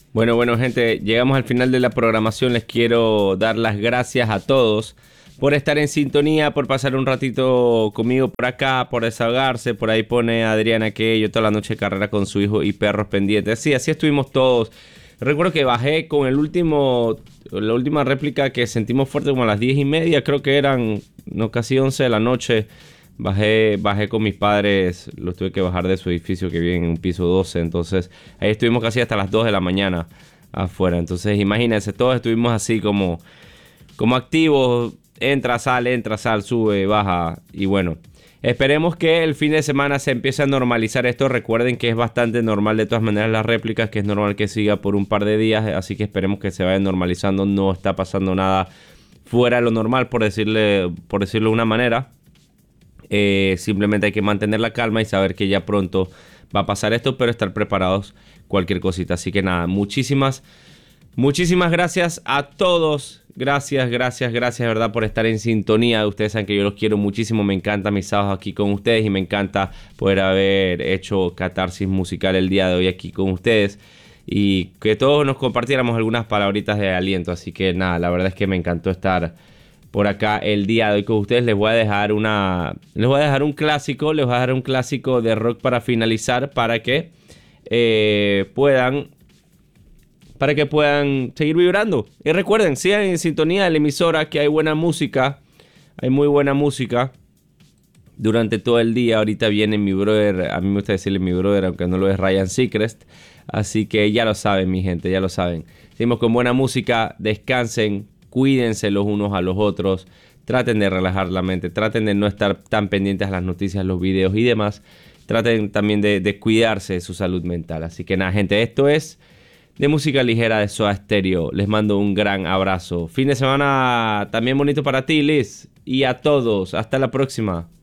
Bueno, gente, llegamos al final de la programación. Les quiero dar las gracias a todos por estar en sintonía, por pasar un ratito conmigo por acá, por desahogarse. Por ahí pone Adriana que yo toda la noche carrera con su hijo y perros pendientes. Sí, así estuvimos todos. Recuerdo que bajé con la última réplica que sentimos fuerte como a las 10:30, creo que eran no, casi 11 de la noche. Bajé con mis padres, los tuve que bajar de su edificio que vive en un piso 12, entonces ahí estuvimos casi hasta las 2 de la mañana afuera. Entonces imagínense, todos estuvimos así como activos, entra, sal, sube, baja y bueno. Esperemos que el fin de semana se empiece a normalizar esto. Recuerden que es bastante normal de todas maneras las réplicas, que es normal que siga por un par de días, así que esperemos que se vaya normalizando. No está pasando nada fuera de lo normal, por decirlo de una manera. Simplemente hay que mantener la calma y saber que ya pronto va a pasar esto, pero estar preparados cualquier cosita. Así que nada, muchísimas gracias a todos. Gracias, de verdad, por estar en sintonía. Ustedes saben que yo los quiero muchísimo. Me encanta mis sábados aquí con ustedes y me encanta poder haber hecho catarsis musical el día de hoy aquí con ustedes y que todos nos compartiéramos algunas palabritas de aliento. Así que nada, la verdad es que me encantó estar por acá el día de hoy con ustedes. Les voy a dejar un clásico, de rock para finalizar, puedan para que puedan seguir vibrando. Y recuerden, sigan en sintonía de la emisora, que hay buena música, hay muy buena música durante todo el día. Ahorita viene mi brother, a mí me gusta decirle mi brother, aunque no lo es, Ryan Seacrest. Así que ya lo saben, mi gente, ya lo saben. Seguimos con buena música, descansen, cuídense los unos a los otros, traten de relajar la mente, traten de no estar tan pendientes a las noticias, los videos y demás. Traten también de cuidarse de su salud mental. Así que nada, gente, esto es de música ligera de Soda Stereo. Les mando un gran abrazo. Fin de semana también bonito para ti, Liz. Y a todos, hasta la próxima.